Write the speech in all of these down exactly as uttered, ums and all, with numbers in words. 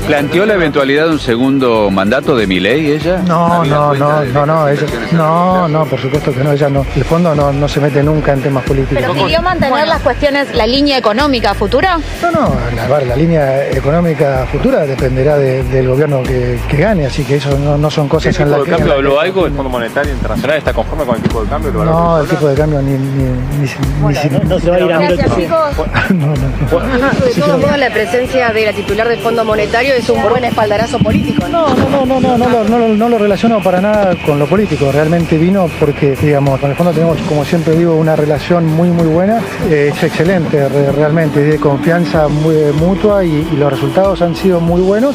¿Planteó la eventualidad de un segundo mandato de Milei ella? No, no, no, no, no, ella, no, no, por supuesto que no, ella no. El fondo no, no se mete nunca en temas políticos. ¿Pero pidió mantener bueno. las cuestiones, la línea económica futura? No, no, la, la línea económica futura dependerá de, del gobierno que, que gane, así que eso no, no son cosas en las que... ¿El tipo de cambio habló algo? ¿El Fondo Monetario Internacional está conforme con el tipo de cambio? No, el tipo de cambio ni... ni, ni, bueno, ni no, no se va a ir a Gracias, chicos. no, no, no. De todos modos, la presencia de la titular del Fondo Monetario es un buen espaldarazo político, ¿no? No, no, no, no, no, no, no, no, no lo relaciono para nada con lo político. Realmente vino porque, digamos, con el fondo tenemos, como siempre digo, una relación muy, muy buena. Eh, es excelente, re, realmente, de confianza muy mutua y, y los resultados han sido muy buenos.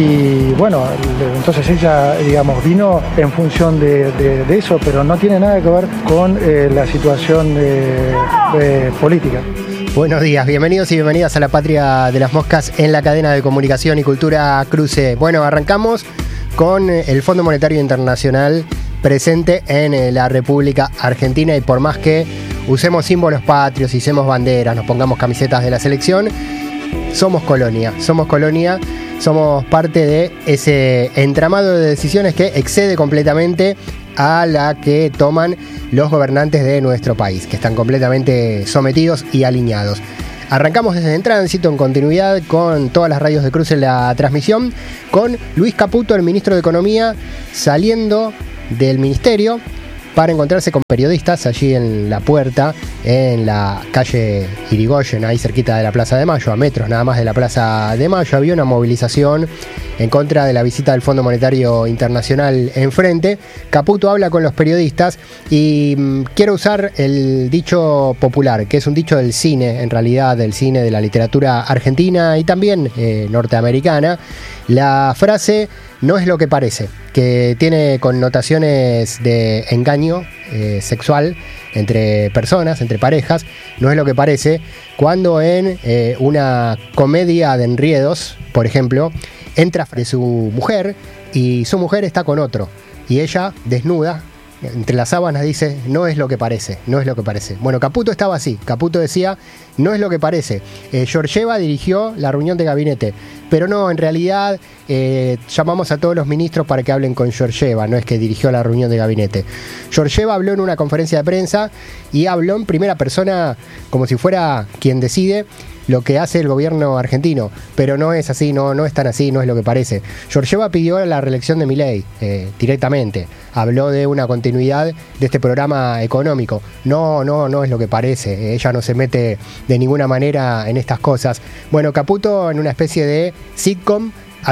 Y bueno, entonces ella, digamos, vino en función de, de, de eso, pero no tiene nada que ver con eh, la situación eh, eh, política. Buenos días, bienvenidos y bienvenidas a la Patria de las Moscas en la cadena de comunicación y cultura Cruce. Bueno, arrancamos con el Fondo Monetario Internacional presente en la República Argentina y por más que usemos símbolos patrios, usemos banderas, nos pongamos camisetas de la selección, somos colonia, somos colonia, somos parte de ese entramado de decisiones que excede completamente a la que toman los gobernantes de nuestro país, que están completamente sometidos y alineados. Arrancamos desde En Tránsito, en continuidad con todas las radios de Cruce en la transmisión, con Luis Caputo, el ministro de Economía, saliendo del ministerio para encontrarse con periodistas allí en la puerta, en la calle Irigoyen, ahí cerquita de la Plaza de Mayo, a metros nada más de la Plaza de Mayo. Había una movilización en contra de la visita del Fondo Monetario Internacional enfrente. Caputo habla con los periodistas y mmm, quiero usar el dicho popular, que es un dicho del cine, en realidad del cine, de la literatura argentina y también eh, norteamericana. La frase no es lo que parece, que tiene connotaciones de engaño eh, sexual entre personas, entre parejas. No es lo que parece cuando en eh, una comedia de enriedos, por ejemplo, entra de su mujer y su mujer está con otro y ella, desnuda, entre las sábanas, dice, no es lo que parece, no es lo que parece. Bueno, Caputo estaba así, Caputo decía, no es lo que parece. Eh, Georgieva dirigió la reunión de gabinete, pero no, en realidad eh, llamamos a todos los ministros para que hablen con Georgieva, no es que dirigió la reunión de gabinete. Georgieva habló en una conferencia de prensa y habló en primera persona como si fuera quien decide lo que hace el gobierno argentino, pero no es así, no, no es tan así, no es lo que parece. Georgieva pidió la reelección de Milei eh, directamente, habló de una continuidad de este programa económico. No, no, no es lo que parece, ella no se mete de ninguna manera en estas cosas. Bueno, Caputo en una especie de sitcom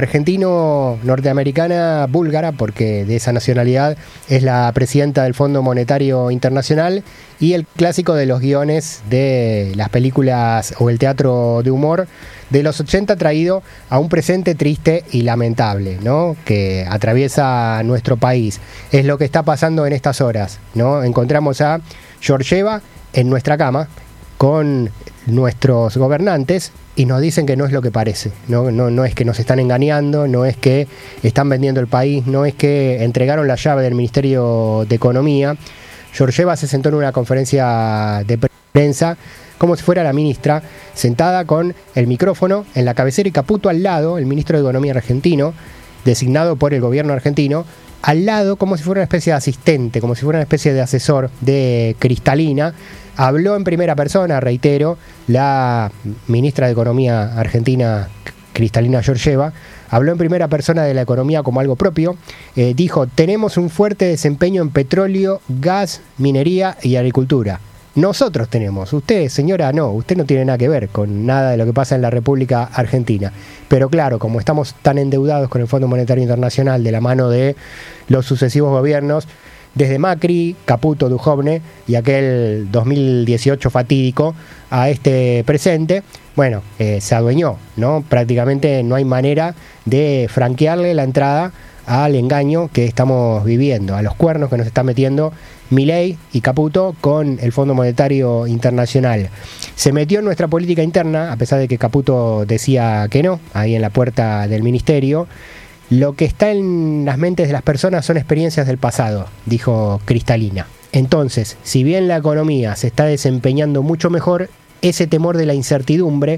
argentino-norteamericana búlgara, porque de esa nacionalidad es la presidenta del Fondo Monetario Internacional, y el clásico de los guiones de las películas o el teatro de humor de los ochenta traído a un presente triste y lamentable, ¿no?, que atraviesa nuestro país. Es lo que está pasando en estas horas, ¿no? Encontramos a Georgieva en nuestra cama con nuestros gobernantes y nos dicen que no es lo que parece, no, no, no es que nos están engañando, no es que están vendiendo el país, no es que entregaron la llave del Ministerio de Economía. Georgieva se sentó en una conferencia de prensa como si fuera la ministra, sentada con el micrófono en la cabecera y Caputo al lado, el ministro de Economía argentino, designado por el gobierno argentino, al lado como si fuera una especie de asistente, como si fuera una especie de asesor de Cristalina. Habló en primera persona, reitero, la ministra de Economía argentina, Cristalina Georgieva, habló en primera persona de la economía como algo propio. Eh, dijo, tenemos un fuerte desempeño en petróleo, gas, minería y agricultura. Nosotros tenemos, usted, señora, no, usted no tiene nada que ver con nada de lo que pasa en la República Argentina. Pero claro, como estamos tan endeudados con el Fondo Monetario Internacional de la mano de los sucesivos gobiernos, desde Macri, Caputo, Duhovne y aquel dos mil dieciocho fatídico a este presente, bueno, eh, se adueñó, ¿no? Prácticamente no hay manera de franquearle la entrada al engaño que estamos viviendo, a los cuernos que nos está metiendo Milei y Caputo con el Fondo Monetario Internacional. Se metió en nuestra política interna, a pesar de que Caputo decía que no, ahí en la puerta del ministerio. Lo que está en las mentes de las personas son experiencias del pasado, dijo Cristalina. Entonces, si bien la economía se está desempeñando mucho mejor, ese temor de la incertidumbre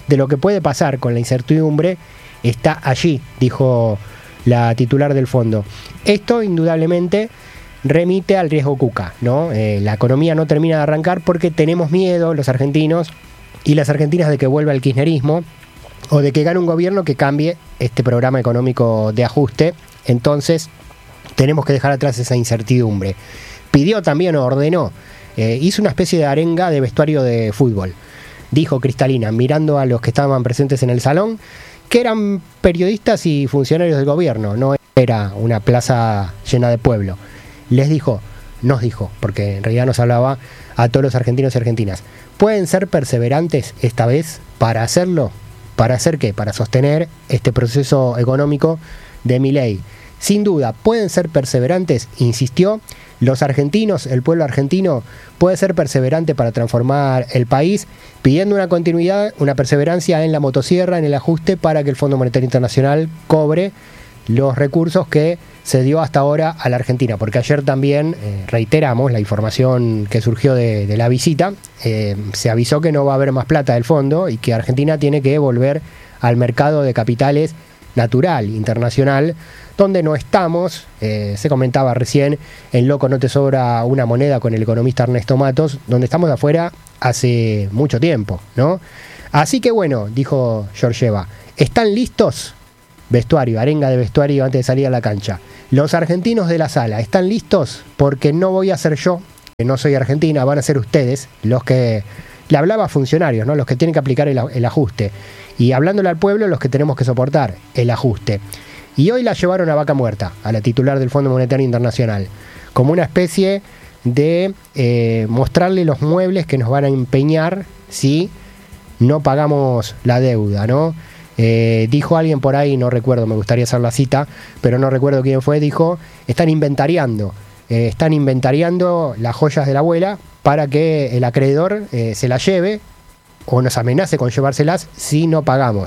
de lo que puede pasar con la incertidumbre está allí, dijo la titular del fondo. Esto indudablemente remite al riesgo Cuca, ¿no? Eh, la economía no termina de arrancar porque tenemos miedo, los argentinos y las argentinas, de que vuelva el kirchnerismo o de que gane un gobierno que cambie este programa económico de ajuste. Entonces tenemos que dejar atrás esa incertidumbre. Pidió también, o ordenó, eh, hizo una especie de arenga de vestuario de fútbol. Dijo Cristalina, mirando a los que estaban presentes en el salón, que eran periodistas y funcionarios del gobierno, no era una plaza llena de pueblo. Les dijo, nos dijo, porque en realidad nos hablaba a todos los argentinos y argentinas, ¿pueden ser perseverantes esta vez para hacerlo? ¿Para hacer qué? Para sostener este proceso económico de Milei. Sin duda, pueden ser perseverantes, insistió. Los argentinos, el pueblo argentino, puede ser perseverante para transformar el país, pidiendo una continuidad, una perseverancia en la motosierra, en el ajuste, para que el Fondo Monetario Internacional cobre los recursos que se dio hasta ahora a la Argentina, porque ayer también, eh, reiteramos la información que surgió de, de la visita, eh, se avisó que no va a haber más plata del fondo y que Argentina tiene que volver al mercado de capitales natural, internacional, donde no estamos, eh, se comentaba recién, en Loco no te sobra una moneda con el economista Ernesto Matos, donde estamos de afuera hace mucho tiempo, ¿no? Así que bueno, dijo Georgieva, ¿están listos? Vestuario, arenga de vestuario antes de salir a la cancha. Los argentinos de la sala, ¿están listos? Porque no voy a ser yo, que no soy argentina, van a ser ustedes los que... Le hablaba a funcionarios, ¿no? Los que tienen que aplicar el, el ajuste. Y hablándole al pueblo, los que tenemos que soportar el ajuste. Y hoy la llevaron a vaca muerta, a la titular del Fondo Monetario Internacional, como una especie de eh, mostrarle los muebles que nos van a empeñar si no pagamos la deuda, ¿no? Eh, dijo alguien por ahí, no recuerdo, me gustaría hacer la cita, pero no recuerdo quién fue, dijo, están inventariando, eh, están inventariando las joyas de la abuela para que el acreedor eh, se las lleve o nos amenace con llevárselas si no pagamos.